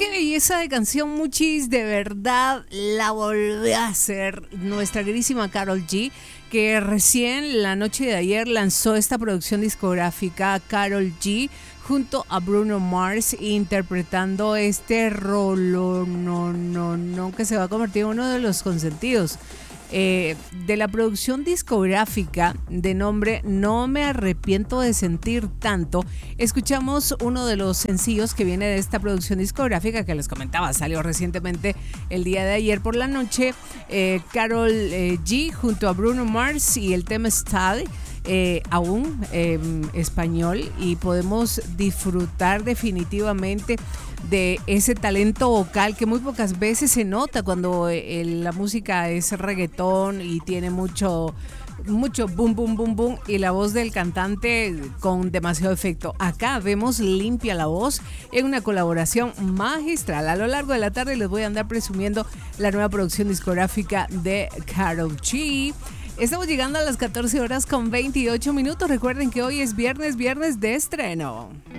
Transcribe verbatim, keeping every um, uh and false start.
qué belleza de canción, Muchis. De verdad la volvió a hacer nuestra queridísima Karol G, que recién la noche de ayer lanzó esta producción discográfica. Karol G junto a Bruno Mars interpretando este rolo no, no, no, que se va a convertir en uno de los consentidos eh, de la producción discográfica de nombre No me arrepiento de sentir tanto. Escuchamos uno de los sencillos que viene de esta producción discográfica que les comentaba, salió recientemente el día de ayer por la noche. eh, Karol eh, G junto a Bruno Mars y el tema Style. Eh, aún eh, español, y podemos disfrutar definitivamente de ese talento vocal que muy pocas veces se nota cuando eh, la música es reggaetón y tiene mucho mucho boom boom boom boom y la voz del cantante con demasiado efecto. Acá vemos limpia la voz en una colaboración magistral. A lo largo de la tarde les voy a andar presumiendo la nueva producción discográfica de Karol G. Estamos llegando a las catorce horas con veintiocho minutos. Recuerden que hoy es viernes, viernes de estreno.